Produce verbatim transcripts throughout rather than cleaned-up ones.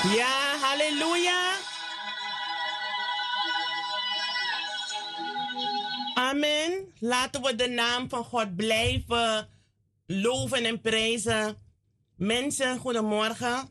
Ja, halleluja. Amen. Laten we de naam van God blijven loven en prijzen. Mensen, goedemorgen.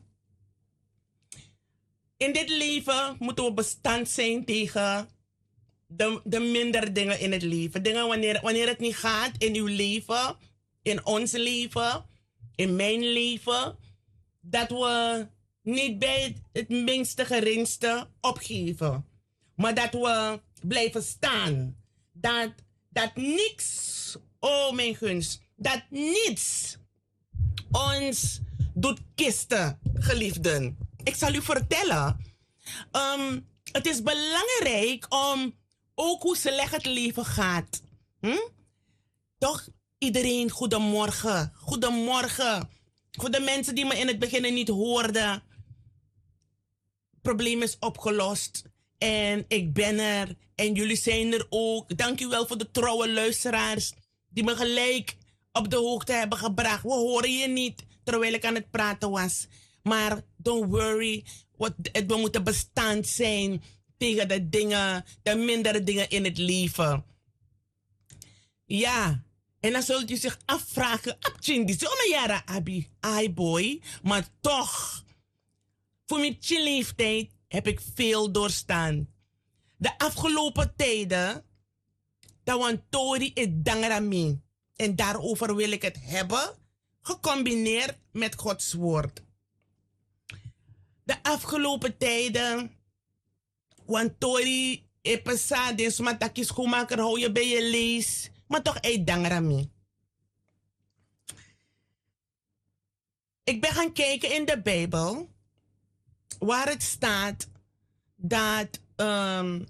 In dit leven moeten we bestand zijn tegen de, de minder dingen in het leven. Dingen wanneer, wanneer het niet gaat in uw leven, in ons leven, in mijn leven. Dat we niet bij het, het minste geringste opgeven. Maar dat we blijven staan. Dat, dat niks, oh mijn gunst, dat niets ons doet kisten, geliefden. Ik zal u vertellen. Um, het is belangrijk om ook hoe slecht het leven gaat. Hm? Toch iedereen, goedemorgen. Goedemorgen. Voor de mensen die me in het begin niet hoorden. Het probleem is opgelost. En ik ben er. En jullie zijn er ook. Dank u wel voor de trouwe luisteraars. Die me gelijk op de hoogte hebben gebracht. We horen je niet terwijl ik aan het praten was. Maar don't worry. We moeten bestand zijn tegen de dingen, de mindere dingen in het leven. Ja. En dan zult u zich afvragen. Abtjin, die zo'n jaren abi. Ai boy. Maar toch. Voor mijn leeftijd heb ik veel doorstaan. De afgelopen tijden. Dat want Tori is dangrami. En daarover wil ik het hebben. Gecombineerd met Gods woord. De afgelopen tijden. Want Tori is passade. Dus maar takje schoenmaker hou je bij je lees. Maar toch eet dangrami. Ik ben gaan kijken in de Bijbel. Waar het staat dat um,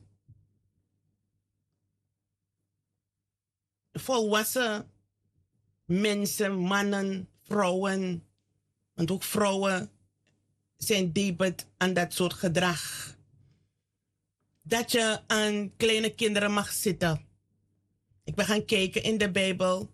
volwassen mensen, mannen, vrouwen, want ook vrouwen zijn debet aan dat soort gedrag. Dat je aan kleine kinderen mag zitten. Ik ben gaan kijken in de Bijbel.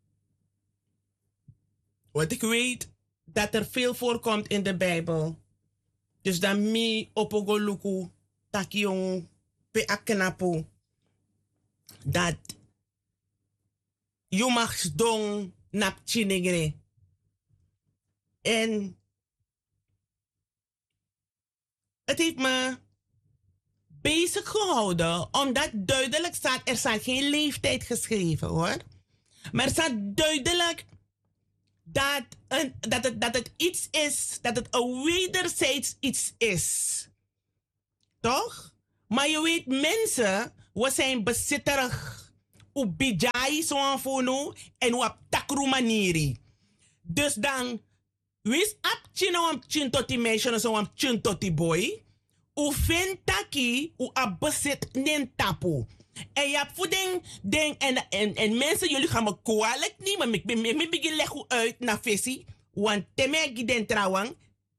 Wat ik weet, dat er veel voorkomt in de Bijbel. Dus dan mi opogoluku takiong pe aknapu. Dat je mag dong nap chinigre. En het heeft me bezig gehouden, omdat duidelijk staat, er staat geen leeftijd geschreven hoor. Maar er staat duidelijk dat, een, dat, het, dat het iets is, dat het een wederzijds iets is. Toch? Maar je weet, mensen, we zijn bezitterig. Op bijai zo'n fono en op takru manieri. Dus dan, wis ap chino am chin toti meisje zo am chin toti boy. U vindt taki, u a bezit nen tapu. En je hebt voeding, ding, en, en, en mensen, jullie gaan me kwalijk niet, maar ik ben ik begin leggen uit naar visie. Want temegi den trouwang.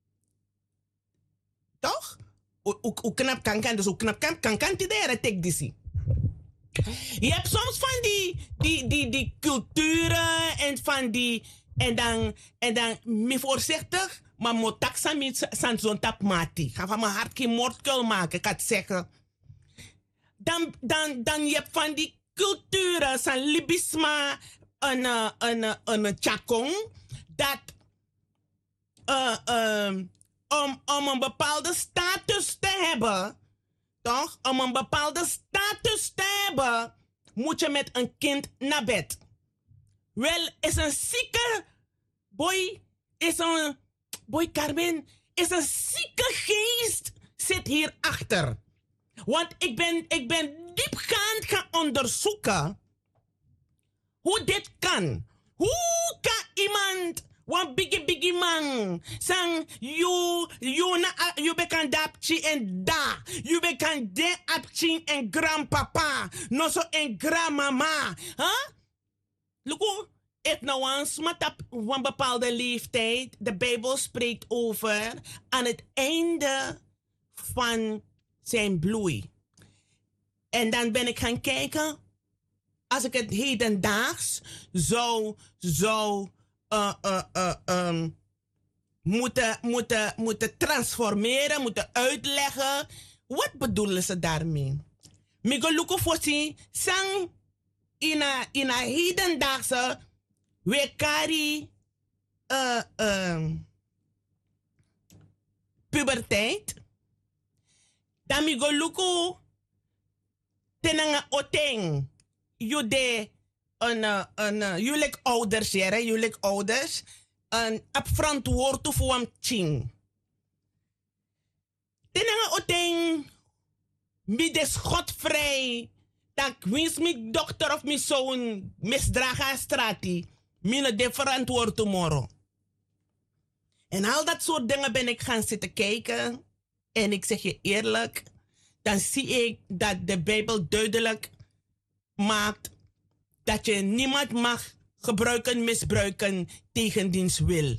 Toch? U knap kan kan, dus u knap kan kan kan tidere tek disi. Je hebt soms van die, die, die, die culturen en van die, en dan, en dan, me voorzichtig, maar mo taksa mi san zo'n tap mati. Ga van mijn hart geen moordkuil maken, ik had zeggen. Dan, dan, dan je hebt van die culturen, san libisma, een, een, een, een chakong, dat, uh, um, om, om een bepaalde status te hebben, toch? Om een bepaalde status te hebben, moet je met een kind naar bed. Wel, is een zieke boy, is een, boy Carmen, is een zieke geest zit hierachter. Want ik ben, ik ben diepgaand gaan onderzoeken hoe dit kan. Hoe kan iemand, wan biggie biggie man, sang you, you na, you bekan dapchi en da, you bekan de apchi en grandpapa, no so en grandmama, huh? Look, if nou eens met op een bepaalde leeftijd, de Bijbel spreekt over aan het einde van zijn bloei. En dan ben ik gaan kijken, als ik het hedendaags zou, zou, uh, uh, uh, um, moeten, moeten, moeten transformeren, moeten uitleggen. Wat bedoelen ze daarmee? Migoluko fosi sang in a, in a hedendaagse wekari uh, uh, puberteit. Dan migoluko tenanga oteng. Jude een, een, een, jullie ouders, ja, jullie ouders. Een upfront woord voor hem ching. Tenanga oteng. Mi des godvrij. Dat wins mi dokter of mi zoon misdragen aan strati. Mine de verantwoord tomorrow. En al dat soort dingen ben ik gaan zitten kijken. En ik zeg je eerlijk. Dan zie ik dat de Bijbel duidelijk maakt. Dat je niemand mag gebruiken, misbruiken tegen diens wil.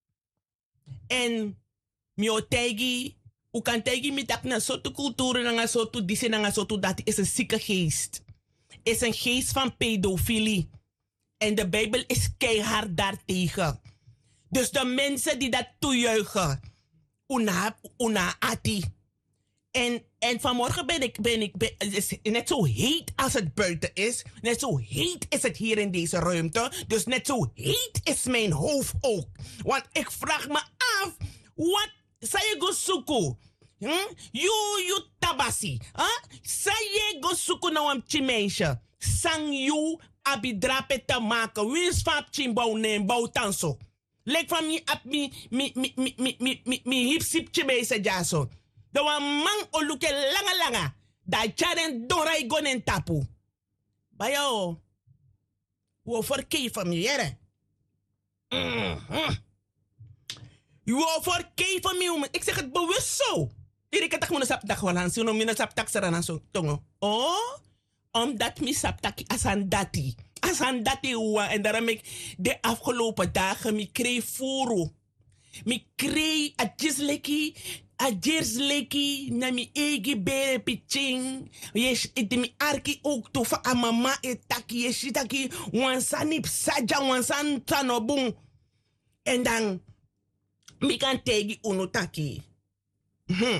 En mio tegi. U kan tegen me dat na soort cultuur en na soort disi na soort dat is een zieke geest. Is een geest van pedofilie. En de Bijbel is keihard daartegen. Dus de mensen die dat toejuichen. Una, una ati. En, en vanmorgen ben ik, ben ik ben, het is net zo heet als het buiten is. Net zo heet is het hier in deze ruimte. Dus net zo heet is mijn hoofd ook. Want ik vraag me af, wat zou je go zoeken? Hm? You, you tabasi. Huh? Zou je go zoeken naar een chimeisje? Sang you abidrape te maken. Wie is van chimbouw neem bouw tanso? Lek van mi ap mi mi mi mi mi mi mi mi hip sip chimeisje jaso. De wan man oluke langa langa. Da charen donrai gonen tapu. Bayo. Wo verkeven mi jere. Mm-hmm. Je verkeven me. Ik zeg het bewust zo. Ik heb het saptak wel aan. Zo mijn saptak serana zo. Tongo. Oh, omdat mijn saptak asandati. Asandati uwa. En daarom ik de afgelopen dagen me kreeg furu. Me kreeg adjesleki. Adjesleki. Na mi egi bere piching. Yes, het mi arki ook tofa a mama etaki. Yes, itaki. Wansanip saja wansan tanobung. En dan mi kan tegi unutaki. Hmm.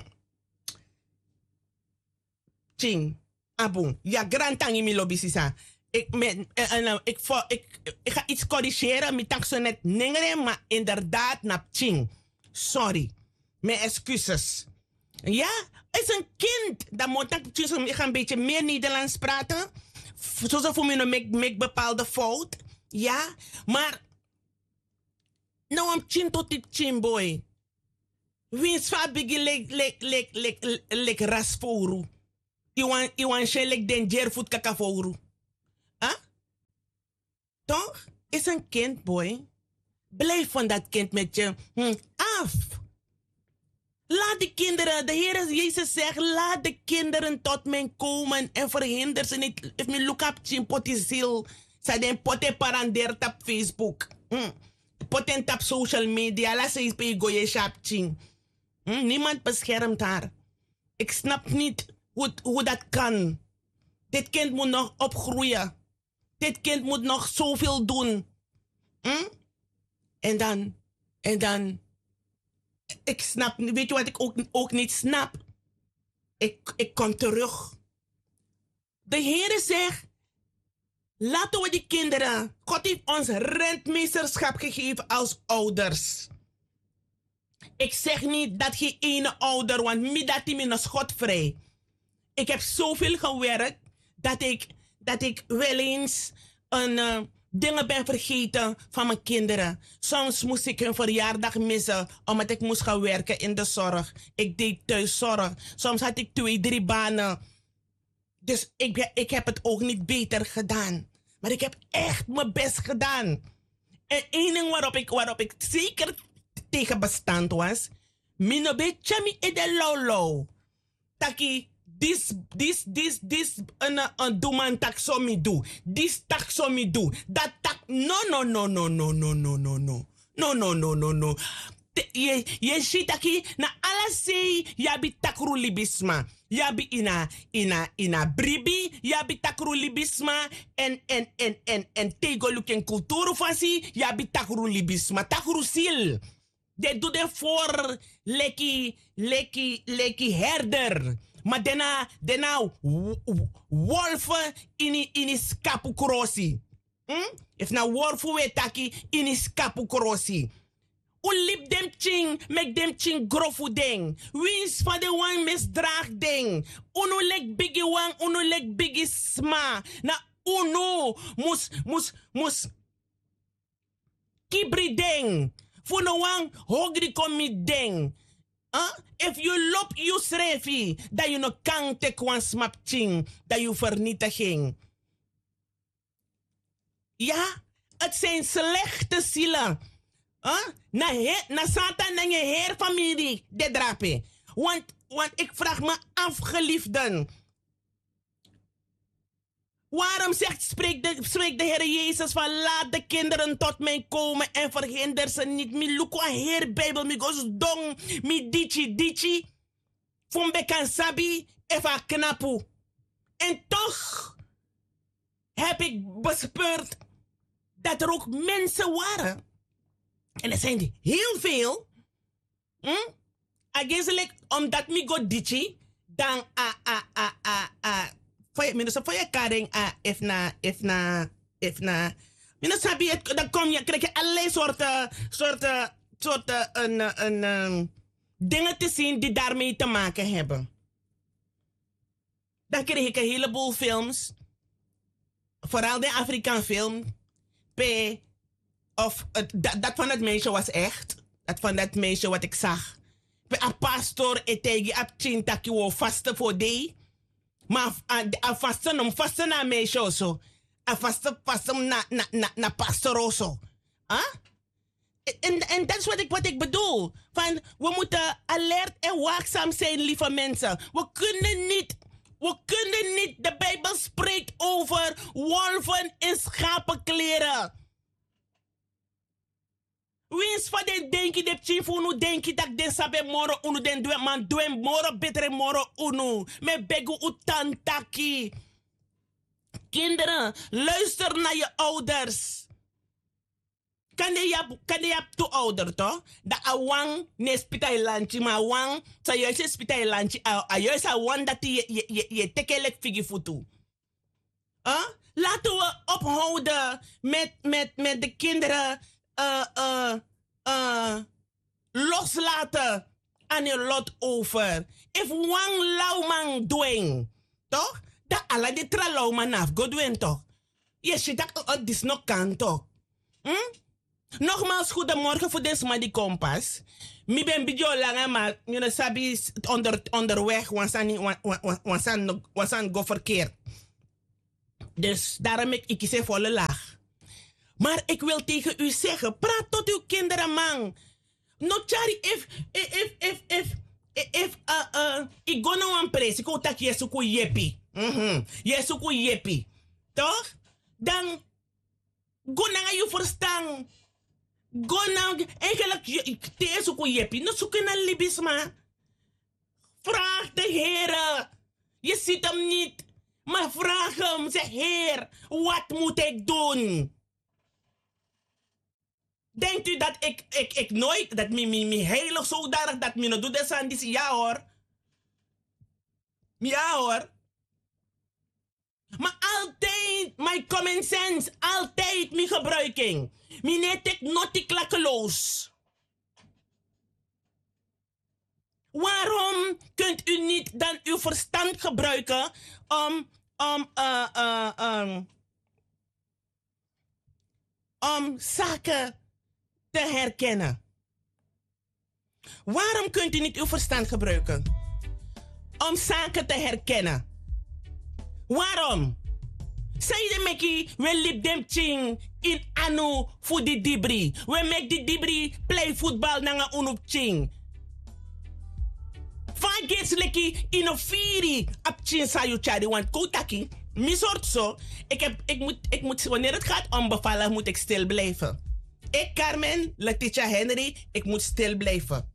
Ching. Abong. Ja, grand tangi mi lobby sisa. Ik, met, uh, uh, ik, ik, ik, ik ga iets corrigeren. Mi tak zo net nengere, maar inderdaad nap ching. Sorry. Mijn excuses. Ja? Is een kind. Dan moet ik, ik ga een beetje meer Nederlands praten. Zoals voor me make, make bepaalde fout. Ja? Maar nou am chin tot dit chin boy. Wins fa bigi lek lek lek lek lek rasforu. Iwan iwan she lek danger foot kakaforu. Ah? Toch? Is een kind boy. Blijf van dat kind met je hm, af. Laat de kinderen, de Heer Jezus zegt, laat de kinderen tot mij komen en verhinder ze niet. If me look up chin potisil, sa den pote parander tap Facebook. Hm. Potent op social media, laat ze eens bij je goeie shop ching. Hm? Niemand beschermt haar. Ik snap niet hoe, hoe dat kan. Dit kind moet nog opgroeien. Dit kind moet nog zoveel doen. Hm? En dan, en dan, ik snap, weet je wat ik ook, ook niet snap? Ik, ik kom terug. De Heer zegt, laten we die kinderen, God heeft ons rentmeesterschap gegeven als ouders. Ik zeg niet dat geen ene ouder, want mi dat die min is godvrij. Ik heb zoveel gewerkt dat ik, dat ik wel eens een, uh, dingen ben vergeten van mijn kinderen. Soms moest ik hun verjaardag missen omdat ik moest gaan werken in de zorg. Ik deed thuiszorg. Soms had ik twee, drie banen. Dus ik, ik heb het ook niet beter gedaan. Maar ik heb echt mijn best gedaan. En één ding waarop ik, waarop ik zeker tegen bestand was. Minobe chami ede lolo. Taki, dis, dis, dis, dis, een, een doeman tak zo mi doe. Dis tak zo mi doe. Dat tak, no, no, no, no, no, no, no, no, no. No, no, no, no, no. Je, je ziet taki, na alles zei, yabi takru libisma. Yabi ina, ina, ina bribi, yabi takru libisma. En, en, en, en, en tego luken kulturu fasi, yabi takru libisma. Takru sil. De doet het voor lekkie, lekkie, lekkie herder. Maar daarna, daarna wolven in in is kapukrosi. Hm? If na wolven we taki in is kapukrosi. U lip dem ching, make dem ching grofu ding. Wins van de one misdraag ding. Uno lek biggie one, uno lek biggie sma. Na uno mus, mus, mus. Kibri ding. Funo one hogri komi ding. Huh? If you lop you srefi, dat je no kan tek wan smap ching, dat je vernietiging. Ja, het zijn slechte zielen. Huh? Na, he, na Satan en je heer familie, de drape. Want, want ik vraag me af, geliefden. Waarom zegt, spreekt de, spreekt de Heer Jezus van laat de kinderen tot mij komen en verhinder ze niet. Mi luko a Heer Bijbel, mi gos dong, mi dichi dichi. Fumbe kan sabi, eva knapu. En toch heb ik bespeurd dat er ook mensen waren. En er zijn heel veel. Hm? Against omdat mi go dichi, dan a a a a a. Minus voor je karing, ah, if na, if na, if na. Minus sabi het, dan kom je, krijg je allerlei soorten, soorten, soorten, een, een, um, dingen te zien die daarmee te maken hebben. Dan kreeg ik een heleboel films, vooral de Afrikaan film, P, of, uh, dat, dat van het meisje was echt, dat van dat meisje wat ik zag. P, a pastor etegi ap chintaki wo vaste voor die. Maar a vasten om vasten na meisje zo. A vasten vasten na, na, na, na pastoroso. Huh? En, en dat is wat ik, wat ik bedoel. Van, we moeten alert en waakzaam zijn, lieve mensen. We kunnen niet, we kunnen niet, de Bijbel spreekt over wolven in schapenkleren. Wins van den denki de chief unu denki dat den sabe moro unu den dwe man dwe moro betere moro unu. Me begu utantaki. Kinderen, luister naar je ouders. Kan je jap, kan je jap toe ouder toch? Da awang ne spita lanchi ma awang sa juist spita lanchi a juist awang dat je je je je tekelek figi futu. Huh? Laten we ophouden met met met de kinderen. Uh, uh, uh, loslaten aan je lot over. If wang lauwman doing, toch? Dat alle die tra lauwman af, go doen toch? Je ziet dat het is nog kan toch? Hm? Nogmaals, goedemorgen voor deze maar die kompas. Mi ben bidio lange, maar je know, sabi onder, onderweg, wansan go verkeerd. Dus daarom ik, ik kies volle laag. Maar ik wil tegen u zeggen, praat tot uw kinderen, man. No chari, if, if, if, if, if, if, uh, uh, ik go nou aan pres, ik hoor dat jesuku jepi. Mhm, jesuku jepi. Toch? Dan, go naar je verstaan. Go naar, eigenlijk, jesuku jepi. No zoeken naar libisma. Vraag de Heer. Je ziet hem niet. Maar vraag hem, zeg Heer, wat moet ik doen? Denkt u dat ik, ik, ik nooit, dat mi, mi, mi heilig zodanig, dat mi no doe des aan die, ja hoor. Ja hoor. Maar altijd, my common sense, altijd mi gebruiking. Mi net ik not klakkeloos. Waarom kunt u niet dan uw verstand gebruiken om, om, uh, uh, um, om zaken te herkennen? Waarom kunt u niet uw verstand gebruiken om zaken te herkennen? Waarom? Zij de meki, we lip dem ching in anu voor die dibri. We make die dibri play voetbal nanga unup ching. Van gets leki in een firi ap chin sayu chari. Want koutaki, mi soort zo. Ik, heb, ik, moet, ik moet, wanneer het gaat om bevallen, moet ik stil blijven. Ik, Carmen, Letitia Henry, ik moet stil blijven.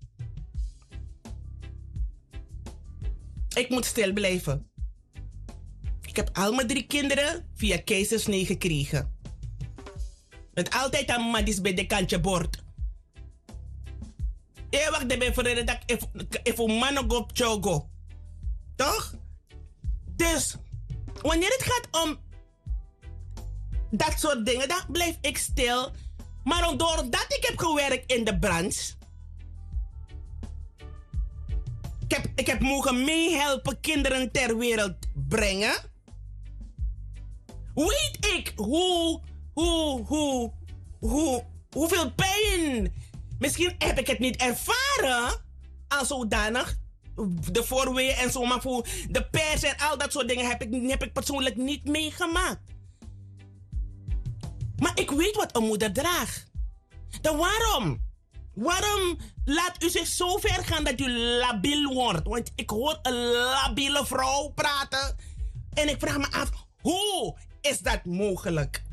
Ik moet stil blijven. Ik heb al mijn drie kinderen via keizersnee gekregen. Met altijd aan madis bij de kantje bord. Eh, wacht, de ben voor dat ik even mannen op chogo. Toch? Dus, wanneer het gaat om dat soort dingen, dan blijf ik stil. Maar doordat ik heb gewerkt in de branche, ik heb, ik heb mogen meehelpen kinderen ter wereld brengen, weet ik hoe, hoe, hoe, hoe, hoeveel pijn. Misschien heb ik het niet ervaren als zodanig. De voorweeën en zo, maar voor de pers en al dat soort dingen heb ik, heb ik persoonlijk niet meegemaakt. Maar ik weet wat een moeder draagt. Dan waarom? Waarom laat u zich zo ver gaan dat u labiel wordt? Want ik hoor een labiele vrouw praten. En ik vraag me af, hoe is dat mogelijk?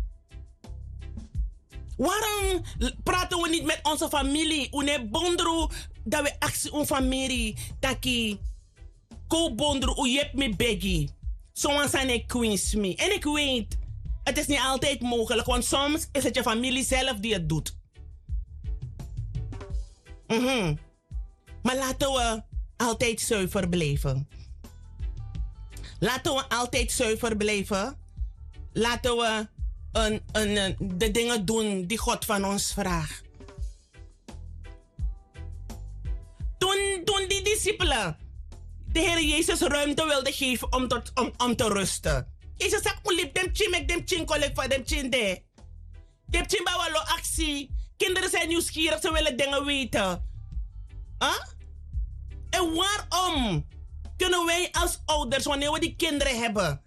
Waarom praten we niet met onze familie? Une bondru dat we actie onze familie taki ko bondru u yep me begi. Zoals zijn ik queens me. En ik weet, het is niet altijd mogelijk, want soms is het je familie zelf die het doet. Mm-hmm. Maar laten we altijd zuiver blijven. Laten we altijd zuiver blijven. Laten we een, een, een, de dingen doen die God van ons vraagt. Toen, toen die discipelen de Heer Jezus ruimte wilden geven om, tot, om, om te rusten. Jezus zegt, ulip dem chin, mek dem chin kolek van dem chin de. Dem chin bawalo actie. Kinderen zijn nieuwsgierig, ze willen dingen weten. Huh? En waarom kunnen wij als ouders, wanneer we die kinderen hebben...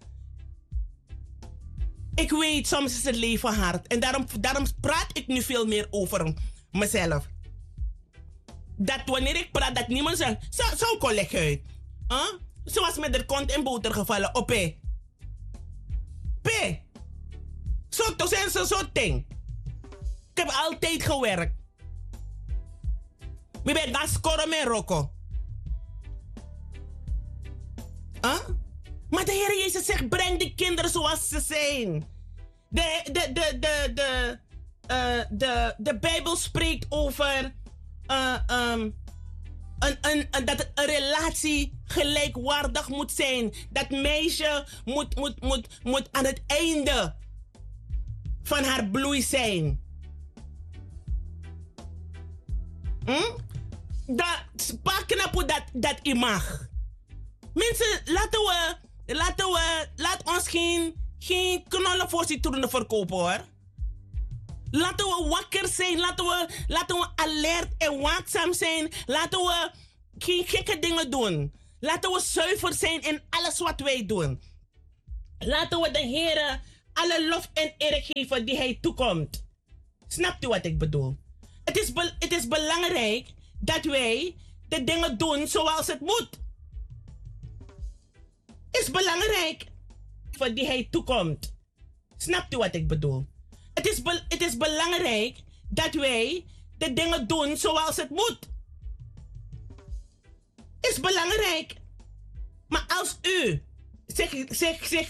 Ik weet, soms is het leven hard. En daarom, daarom praat ik nu veel meer over mezelf. Dat wanneer ik praat, dat niemand zegt... Zo, zo collega uit. Huh? Zoals met de kont in boter gevallen. Op P. P. Zo, toch zijn ze zo'n ding. Ik heb altijd gewerkt. Ik ben gaan scoren met Rocco. Huh? Maar de Heer Jezus zegt, breng die kinderen zoals ze zijn. De, de, de, de, de, uh, de, de Bijbel spreekt over uh, um, een, een, een, dat een relatie gelijkwaardig moet zijn. Dat meisje moet, moet, moet, moet aan het einde van haar bloei zijn. Hm? Dat pakken dat, dat je mag. Mensen, laten we, laten we, laat ons geen, geen knollen voor citroenen verkopen hoor. Laten we wakker zijn, laten we, laten we alert en waakzaam zijn. Laten we geen gekke dingen doen. Laten we zuiver zijn in alles wat wij doen. Laten we de Heer alle lof en eer geven die Hij toekomt. Snapt u wat ik bedoel? Het is, be- het is belangrijk dat wij de dingen doen zoals het moet. Het is belangrijk voor die Hij toekomt. Snapt u wat ik bedoel? Het is, be- het is belangrijk dat wij de dingen doen zoals het moet. Het is belangrijk. Maar als u zich, zich, zich